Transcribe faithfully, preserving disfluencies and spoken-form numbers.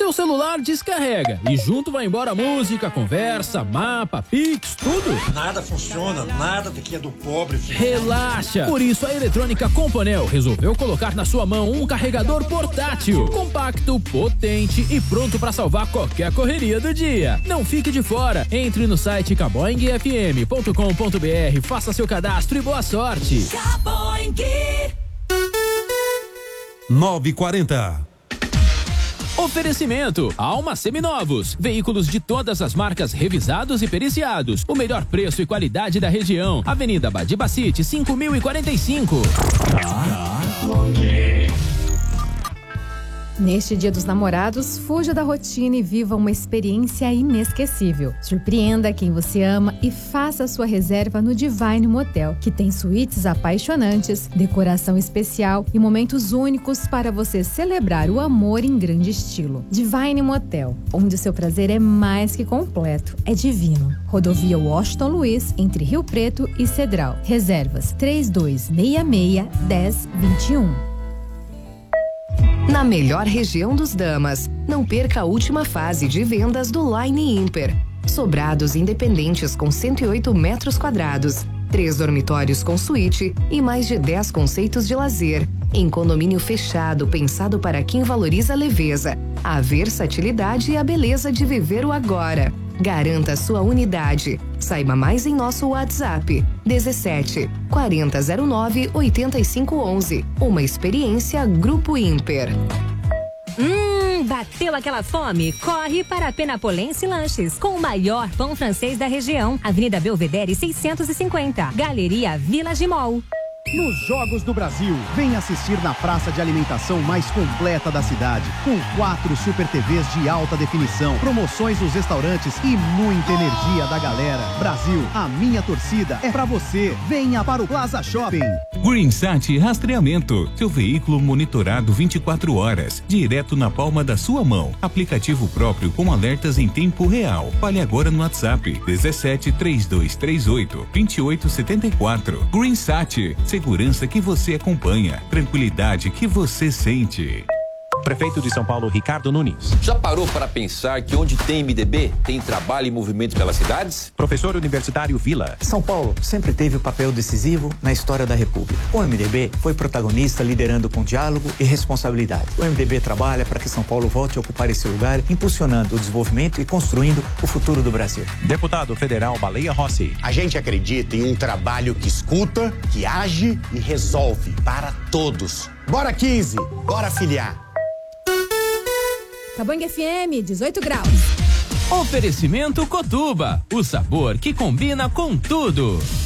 seu celular descarrega e junto vai embora música, conversa, mapa, pix, tudo. Nada funciona, nada daqui é do pobre. Filho. Relaxa! Por isso a Eletrônica Companel resolveu colocar na sua mão um carregador portátil, compacto, potente e pronto para salvar qualquer correria do dia. Não fique de fora. Entre no site caboing f m ponto com ponto b r, faça seu cadastro e boa sorte. Caboing. nove e quarenta. Oferecimento Alma Seminovos, veículos de todas as marcas revisados e periciados, o melhor preço e qualidade da região. Avenida Badibacite, cinco mil e quarenta e cinco. Neste Dia dos Namorados, fuja da rotina e viva uma experiência inesquecível. Surpreenda quem você ama e faça sua reserva no Divine Motel, que tem suítes apaixonantes, decoração especial e momentos únicos para você celebrar o amor em grande estilo. Divine Motel, onde o seu prazer é mais que completo, é divino. Rodovia Washington Luiz, entre Rio Preto e Cedral. Reservas três dois seis seis, dez vinte e um. Na melhor região dos Damas, não perca a última fase de vendas do Line Imper. Sobrados independentes com cento e oito metros quadrados, três dormitórios com suíte e mais de dez conceitos de lazer. Em condomínio fechado, pensado para quem valoriza a leveza, a versatilidade e a beleza de viver o agora. Garanta sua unidade. Saiba mais em nosso WhatsApp dezessete, quarenta zero nove, oitenta e cinco onze. Uma experiência Grupo Imper. Hum, bateu aquela fome? Corre para a Penapolense Lanches, com o maior pão francês da região. Avenida Belvedere seiscentos e cinquenta, Galeria Village Mall. Nos Jogos do Brasil, vem assistir na praça de alimentação mais completa da cidade, com quatro Super T Vs de alta definição, promoções nos restaurantes e muita energia da galera. Brasil, a minha torcida é pra você. Venha para o Plaza Shopping. GreenSat Rastreamento, seu veículo monitorado vinte e quatro horas, direto na palma da sua mão. Aplicativo próprio com alertas em tempo real. Fale agora no WhatsApp dezessete, trinta e dois trinta e oito, vinte e oito setenta e quatro. GreenSat, segurança que você acompanha, tranquilidade que você sente. Prefeito de São Paulo, Ricardo Nunes. Já parou para pensar que onde tem M D B, tem trabalho e movimento pelas cidades? Professor universitário Vila. São Paulo sempre teve o papel decisivo na história da República. O M D B foi protagonista liderando com diálogo e responsabilidade. O M D B trabalha para que São Paulo volte a ocupar esse lugar, impulsionando o desenvolvimento e construindo o futuro do Brasil. Deputado federal Baleia Rossi. A gente acredita em um trabalho que escuta, que age e resolve para todos. Bora quinze, bora filiar. Caboing F M, dezoito graus. Oferecimento Cotuba, o sabor que combina com tudo.